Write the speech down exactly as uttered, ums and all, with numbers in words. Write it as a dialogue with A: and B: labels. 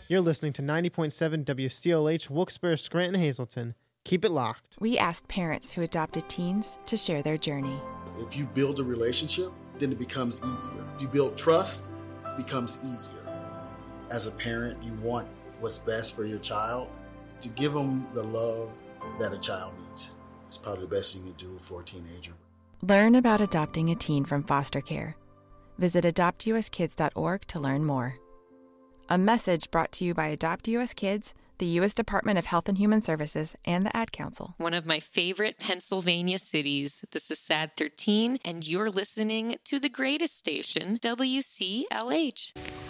A: You're listening to ninety point seven W C L H, Wilkes-Barre, Scranton, Hazleton. Keep it locked.
B: We asked parents who adopted teens to share their journey.
C: If you build a relationship, then it becomes easier. If you build trust, it becomes easier. As a parent, you want what's best for your child. To give them the love that a child needs is probably the best you can do for a teenager.
B: Learn about adopting a teen from foster care. Visit adopt u s kids dot org to learn more. A message brought to you by Adopt U S Kids, the U S Department of Health and Human Services, and the Ad Council.
D: One of my favorite Pennsylvania cities. This is Sad thirteen, and you're listening to the greatest station, W C L H.